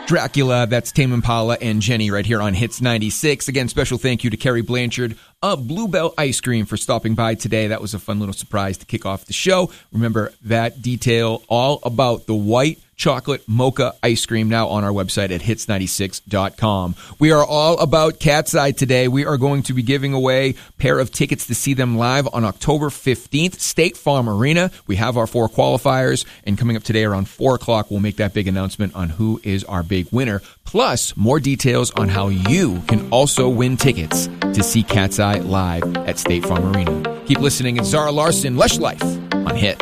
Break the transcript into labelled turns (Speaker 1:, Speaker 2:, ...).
Speaker 1: Dracula, that's Tame Impala and Jenny right here on Hits 96. Again, special thank you to Kerry Blanchard of Bluebell Ice Cream for stopping by today. That was a fun little surprise to kick off the show. Remember that detail all about the white chocolate mocha ice cream now on our website at hits96.com. We are all about Cat's Eye today. We are going to be giving away a pair of tickets to see them live on October 15th, State Farm Arena. We have our 4 qualifiers, and coming up today around 4 o'clock, we'll make that big announcement on who is our big winner, plus more details on how you can also win tickets to see Cat's Eye live at State Farm Arena. Keep listening. It's Zara Larson, Lush Life on Hits.